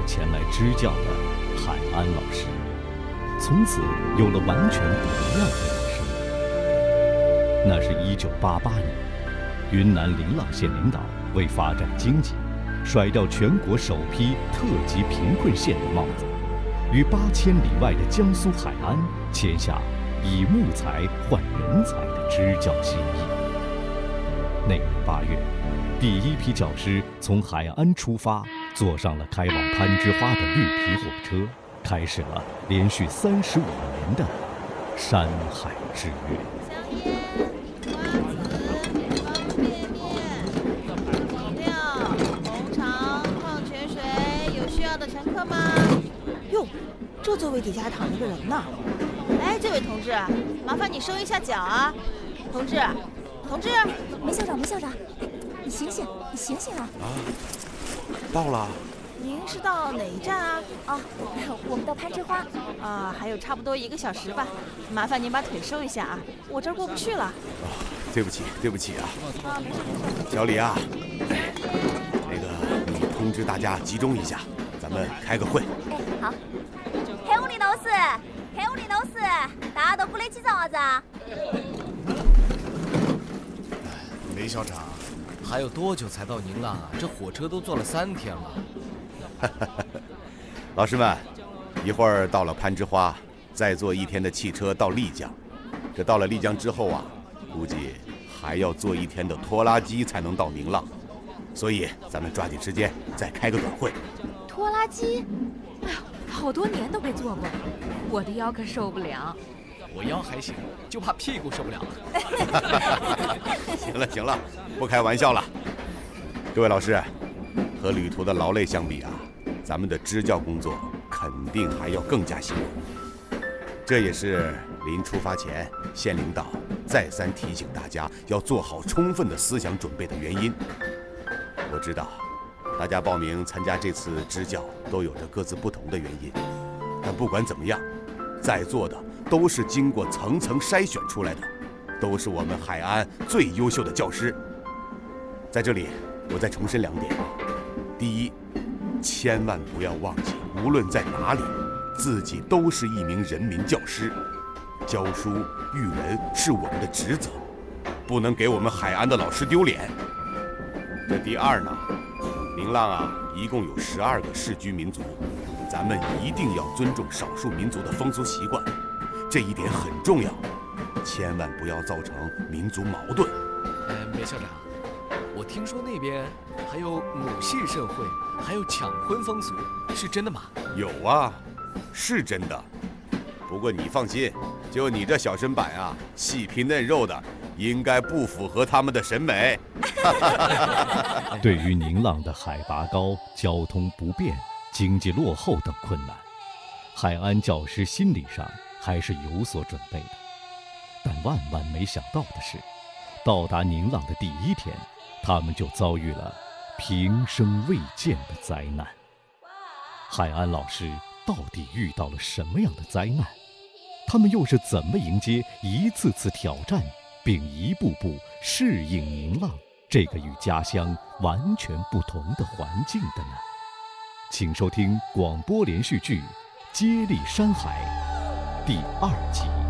前来支教的海安老师，从此有了完全不一样的人生。那是1988年，云南临浪县领导为发展经济，甩掉全国首批特级贫困县的帽子，与8000里外的江苏海安签下以木材换人才的支教协议。那年8月，第一批教师从海安出发，坐上了开往攀枝花的绿皮火车，开始了连续35年的山海之约。 香烟、瓜子、方便面、饮料、红肠、矿泉水，有需要的乘客吗？哟，这座位底下躺着个人呢。哎，这位同志，麻烦你收一下脚啊。同志， 梅校长，你醒醒啊！ 到了。 您是到哪一站啊？ 哦，我们到攀枝花。 啊，还有差不多1个小时吧。麻烦您把腿收一下啊，我这儿过不去了。 对不起啊。 啊，没事。 小李啊，那个你通知大家集中一下，咱们开个会。 哎，好。黑屋里老师，大家都过来去做啥子啊？ 梅校长，还有多久才到宁浪啊？这火车都坐了3天了。 老师们，一会儿到了攀枝花，再坐1天的汽车到丽江。这到了丽江之后啊，估计还要坐1天的拖拉机才能到宁浪，所以咱们抓紧时间再开个短会。 拖拉机？哎呦，好多年都没坐过，我的腰可受不了。 我腰还行，就怕屁股受不了了。 行了，不开玩笑了。各位老师，和旅途的劳累相比啊，咱们的支教工作肯定还要更加辛苦。这也是临出发前，县领导再三提醒大家要做好充分的思想准备的原因。我知道，大家报名参加这次支教都有着各自不同的原因，但不管怎么样，在座的都是经过层层筛选出来的，都是我们海安最优秀的教师。在这里，我再重申2点：第一，千万不要忘记，无论在哪里，自己都是一名人民教师，教书育人是我们的职责，不能给我们海安的老师丢脸。这第二呢，宁浪啊，一共有12个世居民族，咱们一定要尊重少数民族的风俗习惯，这一点很重要，千万不要造成民族矛盾。 梅校长，我听说那边还有母系社会，还有抢婚风俗，是真的吗？ 有啊，是真的。不过你放心，就你这小身板啊，细皮嫩肉的，应该不符合他们的审美。 对于宁浪的海拔高、交通不便、经济落后等困难，海安教师心理上还是有所准备的。但万万没想到的是，到达宁浪的第1天，他们就遭遇了平生未见的灾难。海安老师到底遇到了什么样的灾难？他们又是怎么迎接一次次挑战，并一步步适应宁浪这个与家乡完全不同的环境的呢？请收听广播连续剧《接力山海》第2集。